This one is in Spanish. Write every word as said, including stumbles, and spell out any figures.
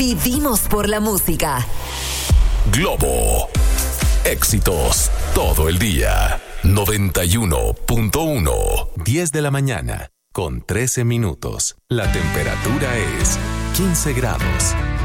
Vivimos por la música. Globo. Éxitos todo el día. noventa y uno punto uno. diez de la mañana con trece minutos. La temperatura es quince grados.